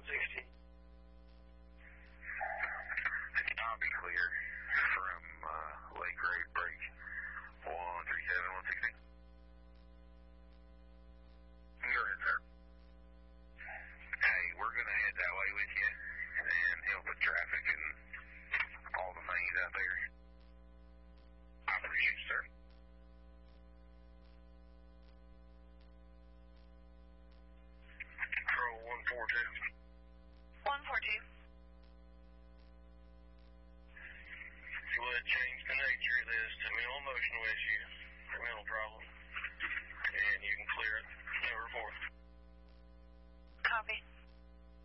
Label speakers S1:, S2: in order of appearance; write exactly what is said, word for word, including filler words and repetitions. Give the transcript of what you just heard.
S1: sixty.
S2: I'll be clear from uh, Lake Grade Break. one three seven, one sixty. Go ahead, sir. Hey, we're going to head that way with you and help with traffic and all the things out there. I appreciate you, sir. Control one four two.
S3: one four two.
S1: You would change the nature of this to mental emotional issue, or mental problem, and you can clear it. No report.
S3: Copy.